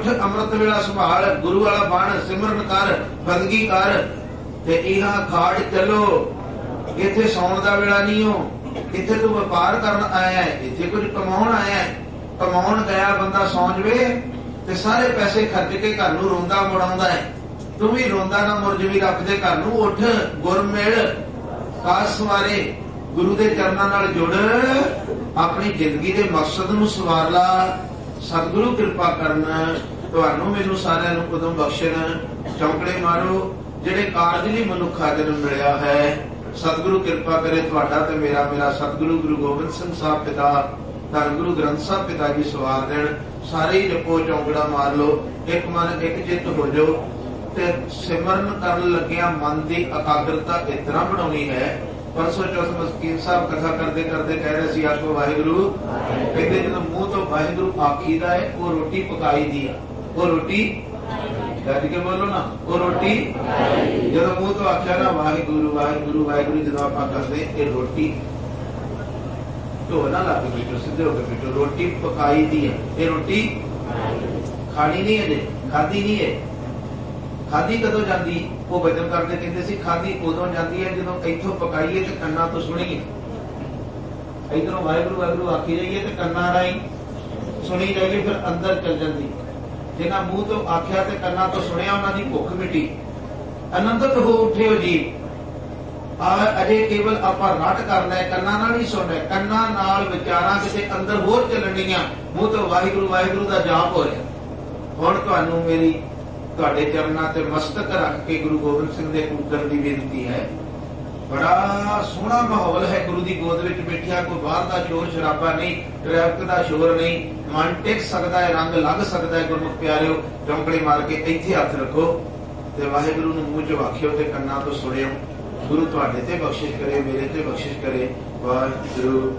ਅੰਮ੍ਰਿਤ ਵੇਲਾ ਸੰਭਾਲ, ਗੁਰੂ ਵਾਲਾ ਬਣ, ਸਿਮਰਨ ਕਰ, ਬੰਦਗੀ ਕਰ ਤੇ ਇਹ ਅਖਾੜ ਚਲੋ। ਇੱਥੇ ਸੌਣ ਦਾ ਵੇਲਾ ਨਹੀਂ ਹੋ, ਇੱਥੇ ਤੂੰ ਵਪਾਰ ਕਰਨ ਆਇਆ, ਇੱਥੇ ਕੁਝ ਕਮਾਉਣ ਆਇਆ। ਕਮਾਉਣ ਗਿਆ ਬੰਦਾ ਸੌਂ ਜਵੇ ਤੇ ਸਾਰੇ ਪੈਸੇ ਖਰਚ ਕੇ ਘਰ ਨੂੰ ਰੋਂਦਾ ਮੁੜਾਉਂਦਾ ਹੈ। ਤੂੰ ਵੀ ਰੋਂਦਾ ਨਾ ਮੁੜ ਜਵੀ, ਰੱਬ ਦੇ ਘਰ ਨੂੰ ਉੱਠ, ਗੁਰ ਮਿਲ, ਕਾਸ ਸਵਾਰੇ, ਗੁਰੂ ਦੇ ਚਰਨਾਂ ਨਾਲ ਜੁੜ, ਆਪਣੀ ਜ਼ਿੰਦਗੀ ਦੇ ਮਕਸਦ ਨੂੰ ਸਵਾਰ ਲਾ। ਸਤਿਗੁਰੂ ਕਿਰਪਾ ਕਰਨ, ਤੁਹਾਨੂੰ ਮੈਨੂੰ ਸਾਰਿਆਂ ਨੂੰ ਕਦੋਂ ਬਖਸ਼ਣ। ਚੌਂਕੜੇ ਮਾਰੋ ਜਿਹੜੇ ਕਾਰਜ ਲਈ ਮਨੁੱਖਾ ਜਨਮ ਮਿਲਿਆ ਹੈ। ਸਤਿਗੁਰੂ ਕਿਰਪਾ ਕਰੇ ਤੁਹਾਡਾ ਤੇ ਮੇਰਾ ਸਤਿਗੁਰੂ ਗੁਰੂ ਗੋਬਿੰਦ ਸਿੰਘ ਸਾਹਿਬ ਪਿਤਾ, ਧੰਨ ਗੁਰੂ ਗ੍ਰੰਥ ਸਾਹਿਬ ਪਿਤਾ ਜੀ ਸਵਾਰ ਦੇਣ। ਸਾਰੇ ਹੀ ਜਪੋ, ਚੌਂਕੜਾ ਮਾਰ ਲਓ, ਇੱਕ ਮਨ ਇੱਕ ਚਿੱਤ ਹੋ ਜਾਓ ਤੇ ਸਿਮਰਨ ਕਰਨ ਲੱਗਿਆ ਮਨ ਦੀ ਇਕਾਗਰਤਾ ਇਸ ਤਰ੍ਹਾਂ ਬਣਾਉਣੀ ਹੈ। ਪਰਸੋਂ ਚੌਥ ਮਸਕੀਨ ਸਾਹਿਬ ਕਥਾ ਕਰਦੇ ਕਰਦੇ ਕਹਿ ਰਹੇ ਸੀ, ਆਖੋ ਵਾਹਿਗੁਰੂ। ਕਹਿੰਦੇ ਜਦੋਂ ਮੂੰਹ ਤੋਂ ਵਾਹਿਗੁਰੂ ਆਖੀਦਾ ਹੈ, ਉਹ ਰੋਟੀ ਪਕਾਈ ਦੀ ਆ। ਉਹ ਰੋਟੀ ਗੱਜ ਕੇ ਬੋਲੋ ਨਾ, ਉਹ ਰੋਟੀ ਜਦੋਂ ਮੂੰਹ ਤੋਂ ਆਖਿਆ ਨਾ ਵਾਹਿਗੁਰੂ ਵਾਹਿਗੁਰੂ ਵਾਹਿਗੁਰੂ, ਜਦੋਂ ਆਪਾਂ ਕਰਦੇ ਇਹ ਰੋਟੀ ਢੋ ਨਾ ਲਾ ਕੇ ਬੈਠੋ, ਸਿੱਧੇ ਹੋ ਕੇ ਬੈਠੋ। ਰੋਟੀ ਪਕਾਈ ਦੀ ਹੈ, ਇਹ ਰੋਟੀ ਖਾਣੀ ਨਹੀਂ ਹੈ, ਖਾਦੀ ਨਹੀਂ ਹੈ। ਖਾਦੀ ਕਦੋਂ ਜਾਂਦੀ? ਉਹ ਬਚਨ ਕਰਦੇ ਕਹਿੰਦੇ ਸੀ ਖਾਦੀ ਉਦੋਂ ਜਾਂਦੀ ਹੈ ਜਦੋਂ ਇੱਥੋਂ ਪਕਾਈਏ ਤੇ ਕੰਨਾਂ ਤੋਂ ਸੁਣੀਏ। ਇੱਧਰੋਂ ਵਾਹਿਗੁਰੂ ਵਾਹਿਗੁਰੂ ਆਖੀ ਜਾਈਏ ਤੇ ਕੰਨਾਂ ਰਾਹੀਂ ਸੁਣੀ ਜਾਈਏ, ਫਿਰ ਅੰਦਰ ਚੱਲ ਜਾਂਦੀ। ਜਿਹਨਾਂ ਮੂੰਹ ਤੋਂ ਆਖਿਆ ਤੇ ਕੰਨਾਂ ਤੋਂ ਸੁਣਿਆ, ਉਹਨਾਂ ਦੀ ਭੁੱਖ ਮਿਟੀ, ਆਨੰਦਿਤ ਹੋ ਉੱਠਿਓ ਜੀ। ਅਜੇ ਕੇਵਲ ਆਪਾਂ ਰੱਟ ਕਰਨਾ ਹੈ, ਕੰਨਾਂ ਨਾਲ ਨਹੀਂ ਸੁਣਨਾ। ਕੰਨਾਂ ਨਾਲ ਵਿਚਾਰਾਂ ਕਿਸੇ ਅੰਦਰ ਹੋਰ ਚੱਲਣੀਆਂ, ਮੂੰਹ ਤੋਂ ਵਾਹਿਗੁਰੂ ਵਾਹਿਗੁਰੂ ਦਾ ਜਾਪ ਹੋ ਰਿਹਾ। ਹੁਣ ਤੁਹਾਨੂੰ ਮੇਰੀ ਤੁਹਾਡੇ ਚਰਨਾਂ ਤੇ ਮਸਤਕ ਰੱਖ ਕੇ ਗੁਰੂ ਗੋਬਿੰਦ ਸਿੰਘ ਦੇ ਪੁੱਤਰ ਦੀ ਬੇਨਤੀ ਹੈ। ਬੜਾ ਸੋਹਣਾ ਮਾਹੌਲ ਹੈ ਗੁਰੂ ਦੀ ਗੋਦ ਵਿੱਚ ਬੈਠਿਆ। ਕੋਈ ਬਾਹਰ ਦਾ ਸ਼ੋਰ ਸ਼ਰਾਬਾ ਨਹੀਂ, ਟ੍ਰੈਫਿਕ ਦਾ ਸ਼ੋਰ ਨਹੀਂ। ਮਨ ਟਿਕ ਸਕਦਾ ਹੈ, ਰੰਗ ਲੱਗ ਸਕਦਾ ਹੈ। ਗੁਰਮੁਖ ਪਿਆਰਿਓ, ਚੌਂਕੜੇ ਮਾਰ ਕੇ ਇੱਥੇ ਹੱਥ ਰੱਖੋ ਤੇ ਵਾਹਿਗੁਰੂ ਨੂੰ ਮੂੰਹ 'ਚ ਵਾਖਿਓ ਤੇ ਕੰਨਾਂ ਤੋਂ ਸੁਣਿਓ। ਗੁਰੂ ਤੁਹਾਡੇ ਤੇ ਬਖਸ਼ਿਸ਼ ਕਰੇ, ਮੇਰੇ ਤੇ ਬਖਸ਼ਿਸ਼ ਕਰੇ। ਵਾਹਿਗੁਰੂ।